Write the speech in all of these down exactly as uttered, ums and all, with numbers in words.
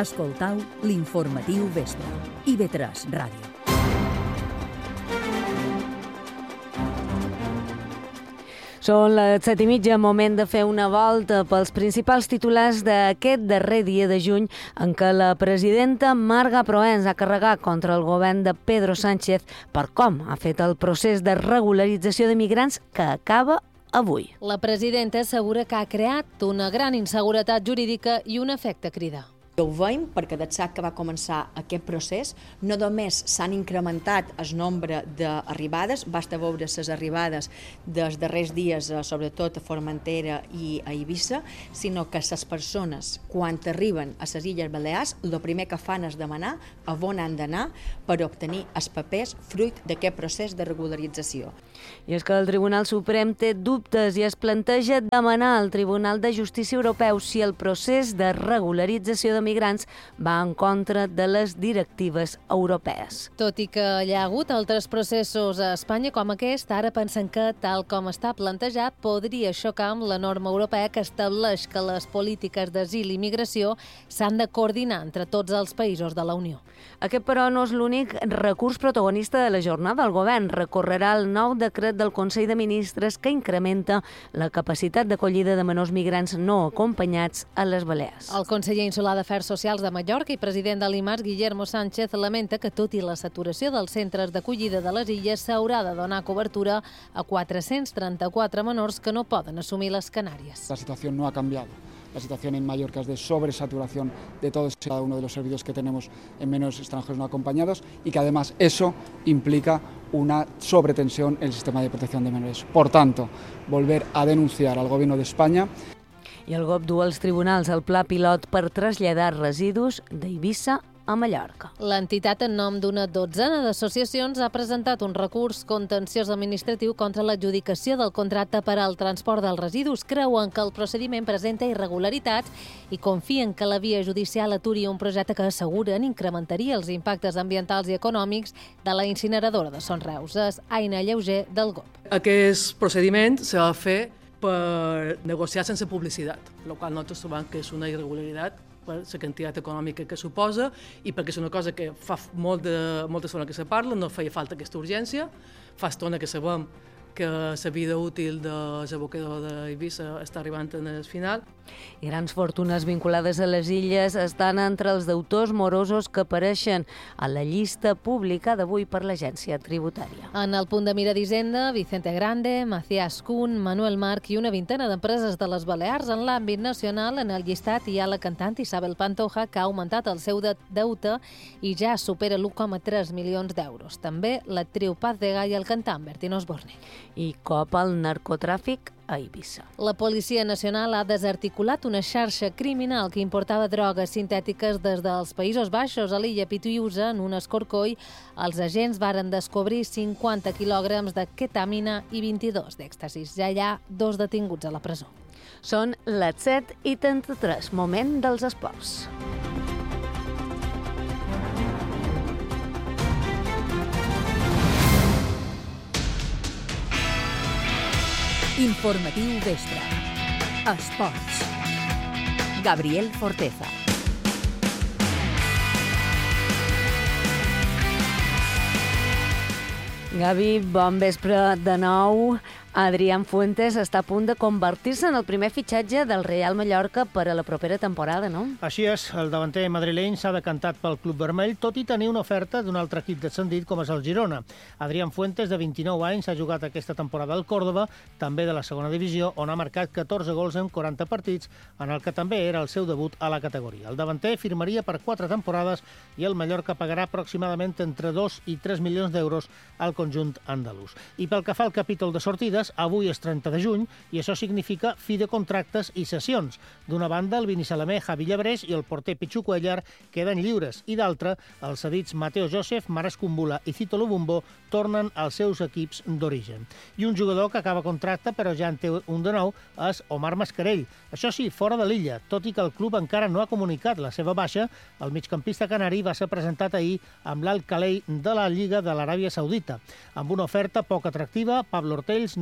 Escoltau l'informatiu vespre. I V tres Ràdio. Són les set i mitja, moment de fer una volta pels principals titulars d'aquest darrer dia de juny en què la presidenta Marga Proens ha carregat contra el govern de Pedro Sánchez per com ha fet el procés de regularització de migrants que acaba avui. La presidenta assegura que ha creat una gran inseguretat jurídica i un efecte crida. Ho veiem perquè d'ençà que va començar aquest procés no només s'han incrementat el nombre d'arribades, basta veure les arribades dels darrers dies, sobretot a Formentera i a Eivissa, sinó que les persones, quan arriben a les Illes Balears, el primer que fan és demanar a on han d'anar per obtenir els papers fruit d'aquest procés de regularització. I és que el Tribunal Suprem té dubtes i es planteja demanar al Tribunal de Justícia Europeu si el procés de regularització de migrants va en contra de les directives europees. Tot i que hi ha hagut altres processos a Espanya com aquest, ara pensen que, tal com està plantejat, podria xocar amb la norma europea que estableix que les polítiques d'asil i migració s'han de coordinar entre tots els països de la Unió. Aquest, però, no és l'únic recurs protagonista de la jornada. El govern recorrerà el nou decret del Consell de Ministres que incrementa la capacitat d'acollida de menors migrants no acompanyats a les Balears. El conseller insular d'Afers Socials de Mallorca i president de l'I M A S, Guillermo Sánchez, lamenta que, tot i la saturació dels centres d'acollida de les illes, s'haurà de donar cobertura a quatre-cents trenta-quatre menors que no poden assumir les Canàries. La situació no ha canviat. La situación en Mallorca es de sobresaturación de todos y cada uno de los servicios que tenemos en menores extranjeros no acompañados y que además eso implica una sobretensión en el sistema de protección de menores. Por tanto, volver a denunciar al Gobierno de España. I el G O P du als tribunals el pla pilot per traslladar residus d'Eivissa a Mallorca. L'entitat, en nom d'una dotzena d'associacions, ha presentat un recurs contenciós administratiu contra l'adjudicació del contracte per al transport dels residus. Creuen que el procediment presenta irregularitats i confien que la via judicial aturi un projecte que asseguren incrementaria els impactes ambientals i econòmics de la incineradora de Son Reus. És Aina Lleuger, del G O P. Aquest procediment s'ha de fer per negociar sense publicitat, el qual nosaltres trobem que és una irregularitat per la quantitat econòmica que suposa i perquè és una cosa que fa molt de, molta estona que se parla, no feia falta aquesta urgència, fa estona que sabem que la vida útil de l'abocador d'Eivissa està arribant al final. I grans fortunes vinculades a les illes estan entre els deutors morosos que apareixen a la llista publicada avui per l'Agència Tributària. En el punt de mira d'Hisenda, Vicente Grande, Macías Kuhn, Manuel Marc i una vintena d'empreses de les Balears. En l'àmbit nacional, en el llistat hi ha la cantant Isabel Pantoja, que ha augmentat el seu deute i ja supera l'u coma tres milions d'euros. També l'actriu Paz Vega i el cantant Bertín Osborne. I cop al narcotràfic a Eivissa. La Policia Nacional ha desarticulat una xarxa criminal que importava drogues sintètiques des dels Països Baixos a l'illa Pitiüsa. En un escorcoll, els agents varen descobrir cinquanta quilògrams de ketamina i vint-i-dos d'èxtasis. Ja hi ha dos detinguts a la presó. Són les set i trenta-tres, moment dels esports. Informatiu vespre. Esports. Gabriel Forteza. Gavi, bon vespre de nou. Adrián Fuentes està a punt de convertir-se en el primer fitxatge del Real Mallorca per a la propera temporada, no? Així és, el davanter madrileny s'ha decantat pel club vermell, tot i tenir una oferta d'un altre equip descendit com és el Girona. Adrián Fuentes, de vint-i-nou anys, ha jugat aquesta temporada al Córdoba, també de la segona divisió, on ha marcat catorze gols en quaranta partits, en el que també era el seu debut a la categoria. El davanter firmaria per quatre temporades i el Mallorca pagarà aproximadament entre dos i tres milions d'euros al conjunt andalús. I pel que fa al capítol de sortides, avui és trenta de juny i això significa fi de contractes i sessions. D'una banda, el binissalamè Javi Llabrés i el porter Pichu Cuellar queden lliures i d'altra, els cedits Mateo Joseph, Mares Kumbula i Cito Lubumbo tornen als seus equips d'origen. I un jugador que acaba contracte però ja en té un de nou és Omar Mascarell. Això sí, fora de l'illa, tot i que el club encara no ha comunicat la seva baixa, el migcampista canari va ser presentat ahir amb l'Al Khelaifi de la Lliga de l'Aràbia Saudita. Amb una oferta poc atractiva, Pablo Ortells no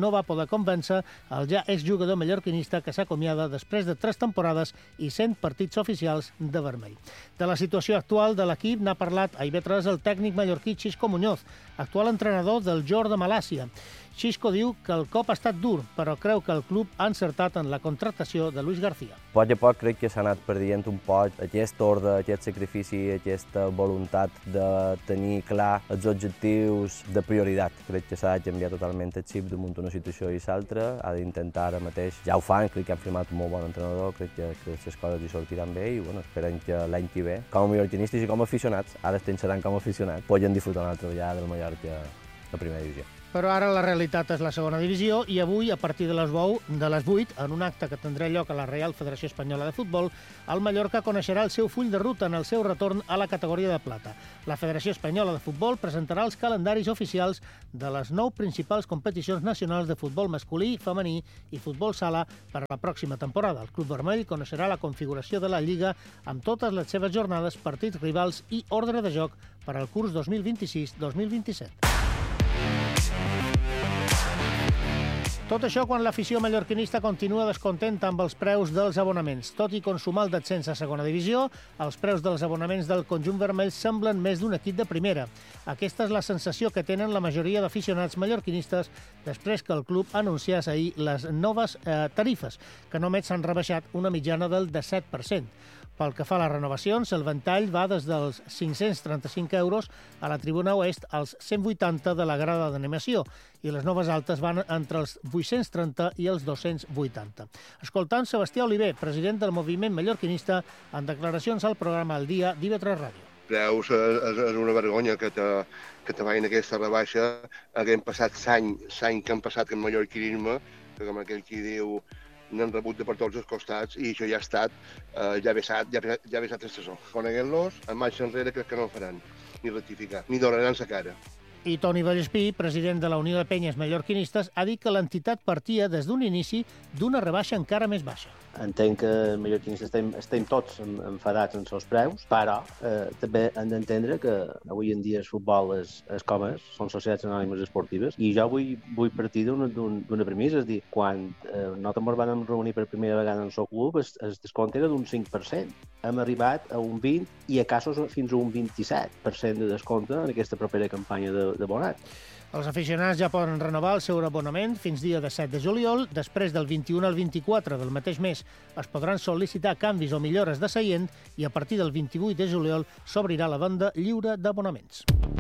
no va poder convèncer el ja exjugador mallorquinista que s'acomiada després de tres temporades i cent partits oficials de vermell. De la situació actual de l'equip n'ha parlat a I V tres el tècnic mallorquí Xisco Muñoz, actual entrenador del Jor de Malàcia. Xisco diu que el cop ha estat dur, però creu que el club ha encertat en la contractació de Luis García. A poc a poc crec que s'ha anat perdent un poc aquest ordre, aquest sacrifici, aquesta voluntat de tenir clar els objectius de prioritat. Crec que s'ha de canviar totalment el xip damunt una situació i l'altra, ha d'intentar ara mateix. Ja ho fan, crec que han firmat un molt bon entrenador, crec que, que les coses hi sortiran bé i bueno, esperem que l'any que ve, com a mallorquinistes i com a aficionats, ara estem serant com a aficionats, poden disfrutar una altra vegada del Mallorca a primera divisió. Però ara la realitat és la segona divisió i avui, a partir de les vuit, en un acte que tindrà lloc a la Real Federació Espanyola de Futbol, el Mallorca coneixerà el seu full de ruta en el seu retorn a la categoria de plata. La Federació Espanyola de Futbol presentarà els calendaris oficials de les nou principals competicions nacionals de futbol masculí, femení i futbol sala per a la pròxima temporada. El Club Vermell coneixerà la configuració de la Lliga amb totes les seves jornades, partits rivals i ordre de joc per al curs dos mil vint-i-sis dos mil vint-i-set. Tot això quan l'afició mallorquinista continua descontenta amb els preus dels abonaments. Tot i consumar el descens a segona divisió, els preus dels abonaments del conjunt vermell semblen més d'un equip de primera. Aquesta és la sensació que tenen la majoria d'aficionats mallorquinistes després que el club anunciés ahir les noves eh, tarifes, que només s'han rebaixat una mitjana del disset per cent. Pel que fa a les renovacions, el ventall va des dels cinc-cents trenta-cinc euros a la tribuna oest als cent vuitanta de la grada d'animació i les noves altes van entre els vuit-cents trenta i els dos-cents vuitanta. Escoltant Sebastià Oliver, president del moviment mallorquinista, en declaracions al programa El Dia d'I V tres Ràdio. Preus és, és una vergonya que te, que te vagin aquesta rebaixa. Haguem passat l'any que han passat en mallorquinisme, que com aquell qui diu n'han rebut de per tots els costats i això ja ha estat, eh, ja ha vessat, ja, ja ha vessat el sesó. Coneguent-los, en marxa enrere crec que no ho faran, ni rectificar, ni donaran la cara. I Toni Vallespí, president de la Unió de Penyes Mallorquinistes, ha dit que l'entitat partia des d'un inici d'una rebaixa encara més baixa. Entenc que els mallorquinistes estem, estem tots enfadats amb els preus, però eh, també hem d'entendre que avui en dia el futbol és, és com és, són societats anònimes esportives, i jo vull, vull partir d'una un, premissa, és dir, quan eh, nosaltres ens vam reunir per primera vegada en el seu club, el, el descompte era d'un cinc per cent. Hem arribat a un vint i a casos fins a un vint-i-set per cent de descompte en aquesta propera campanya de, de bonat. Els aficionats ja poden renovar el seu abonament fins dia disset de juliol. Després del vint-i-u al vint-i-quatre del mateix mes es podran sol·licitar canvis o millores de seient i a partir del vint-i-vuit de juliol s'obrirà la venda lliure d'abonaments.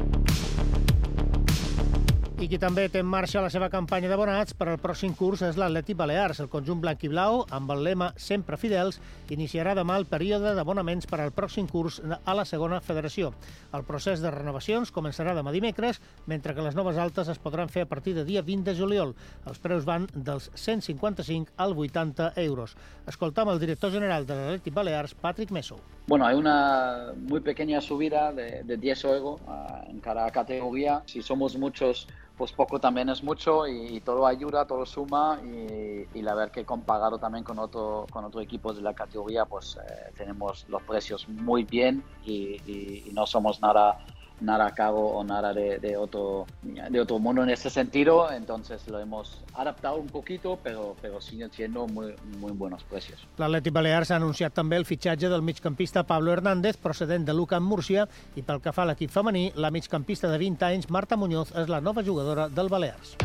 I qui també té en marxa la seva campanya d'abonats per al pròxim curs és l'Atlètic Balears. El conjunt blanc i blau, amb el lema Sempre fidels, iniciarà demà el període d'abonaments per al pròxim curs a la segona federació. El procés de renovacions començarà demà dimecres, mentre que les noves altes es podran fer a partir de dia vint de juliol. Els preus van dels cent cinquanta-cinc al vuitanta euros. Escoltam el director general de l'Atlètic Balears, Patrick Meso. Bueno, hay una muy pequeña subida de, de diez euros uh, en cada categoría. Si somos muchos, pues poco también es mucho y, y todo ayuda, todo suma y, y la verdad que comparado también con otro con otros equipos de la categoría, pues eh, tenemos los precios muy bien y, y, y no somos nada nada caro o nada de, de otro de otro mundo en ese sentido, entonces lo hemos adaptado un poquito, pero, pero siguen siendo muy, muy buenos precios. L'Atlètic Balears ha anunciat també el fitxatge del migcampista Pablo Hernández, procedent de l'U C A M Múrcia, i pel que fa a l'equip femení, la migcampista de vint anys, Marta Muñoz, és la nova jugadora del Balears.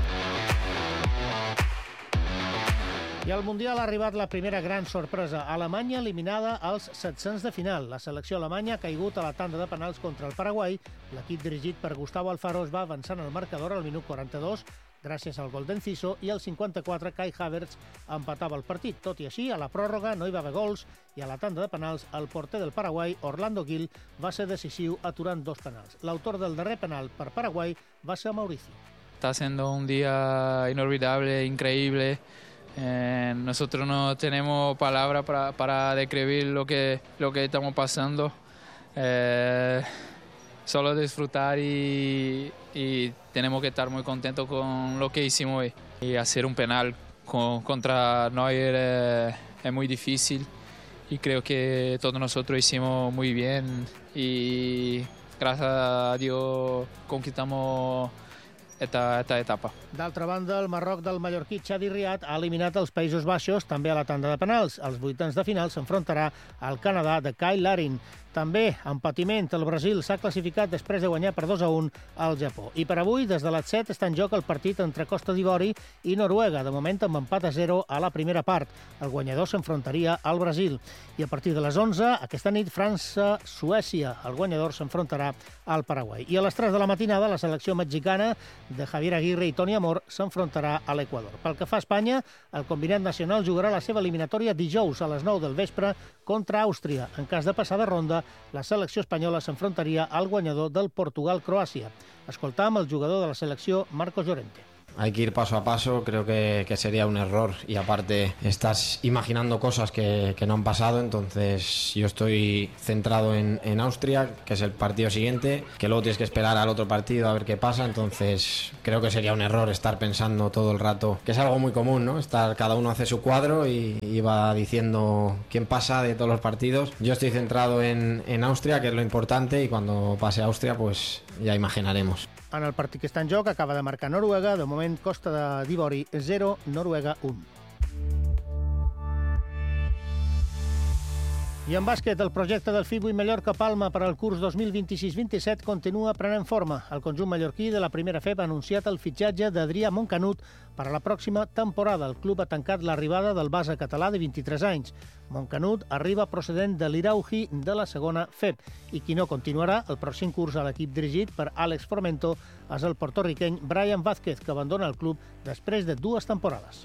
I al Mundial ha arribat la primera gran sorpresa. Alemanya eliminada als setzents de final. La selecció alemanya ha caigut a la tanda de penals contra el Paraguai. L'equip dirigit per Gustavo Alfaro es va avançant al marcador al minut quaranta-dos gràcies al gol d'Enciso i al cinquanta-quatre Kai Havertz empatava el partit. Tot i així, a la pròrroga no hi va haver gols i a la tanda de penals el porter del Paraguai, Orlando Gil, va ser decisiu aturant dos penals. L'autor del darrer penal per Paraguai va ser Mauricio. Está siendo un día inolvidable, increíble. Eh, nosotros no tenemos palabras para, para describir lo que, lo que estamos pasando. Eh, solo disfrutar y, y tenemos que estar muy contentos con lo que hicimos hoy. Y hacer un penal con, contra Neuer eh, es muy difícil y creo que todos nosotros hicimos muy bien y gracias a Dios conquistamos esta, esta etapa. D'altra banda, el Marroc del mallorquí Chadi Riad ha eliminat els Països Baixos també a la tanda de penals. Als vuitens de final s'enfrontarà al Canadà de Kyle Larin. També, en patiment, el Brasil s'ha classificat després de guanyar per dos a un al Japó. I per avui, des de les set, està en joc el partit entre Costa d'Ivori i Noruega, de moment amb empat a zero a la primera part. El guanyador s'enfrontaria al Brasil. I a partir de les onze, aquesta nit, França-Suècia. El guanyador s'enfrontarà al Paraguai. I a les tres de la matinada, la selecció mexicana de Javier Aguirre i Toni Amor s'enfrontarà a l'Equador. Pel que fa a Espanya, el combinat nacional jugarà la seva eliminatòria dijous a les nou del vespre contra Àustria. En cas de passar de ronda, la selecció espanyola s'enfrontaria al guanyador del Portugal-Croàcia. Escoltam el jugador de la selecció, Marcos Llorente. Hay que ir paso a paso, creo que, que sería un error y aparte estás imaginando cosas que, que no han pasado, entonces yo estoy centrado en, en Austria, que es el partido siguiente, que luego tienes que esperar al otro partido a ver qué pasa, entonces creo que sería un error estar pensando todo el rato, que es algo muy común, ¿no? Estar, cada uno hace su cuadro y, y va diciendo quién pasa de todos los partidos. Yo estoy centrado en, en Austria, que es lo importante, y cuando pase a Austria pues ya imaginaremos. En el partit que està en joc acaba de marcar Noruega, de moment Costa d'Ivori zero, Noruega un. I en bàsquet, el projecte del FIBUI Mallorca-Palma per al curs dos mil vint-i-sis vint-i-set continua prenent forma. El conjunt mallorquí de la primera F E B ha anunciat el fitxatge d'Adrià Montcanut per a la pròxima temporada. El club ha tancat l'arribada del base català de vint-i-tres anys. Montcanut arriba procedent de l'Irauji de la segona F E B i qui no continuarà el pròxim curs a l'equip dirigit per Àlex Formento és el portorriqueny Brian Vázquez, que abandona el club després de dues temporades.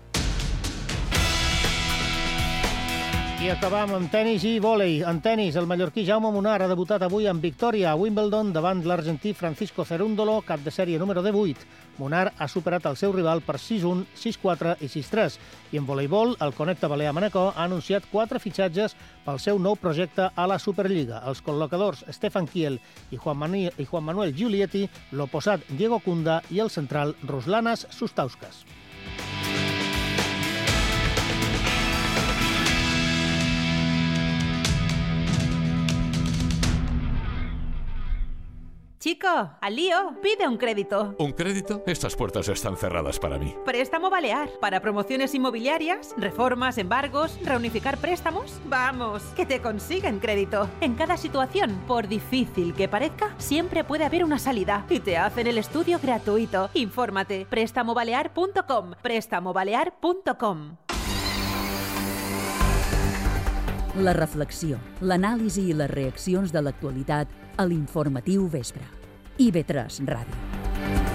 I acabam amb tenis i vòlei. En tenis, el mallorquí Jaume Munar ha debutat avui en victòria a Wimbledon davant l'argentí Francisco Cerúndolo, cap de sèrie número divuit. Munar ha superat el seu rival per sis un, sis quatre i sis tres. I en voleibol, el Connecta Balear Manacor ha anunciat quatre fitxatges pel seu nou projecte a la Superliga. Els col·locadors Stefan Kiel i Juan, Mani, i Juan Manuel Giulietti, l'oposat Diego Cunda i el central Ruslanas Sustauskas. Chico, al lío, pide un crédito. ¿Un crédito? Estas puertas están cerradas para mí. Préstamo Balear. Para promociones inmobiliarias, reformas, embargos, reunificar préstamos. Vamos, que te consiguen crédito. En cada situación, por difícil que parezca, siempre puede haber una salida. Y te hacen el estudio gratuito. Infórmate. préstamo balear punto com. préstamo balear punto com. La reflexió, l'anàlisi i les reaccions de l'actualitat a l'Informatiu Vespre. I ve tres Ràdio.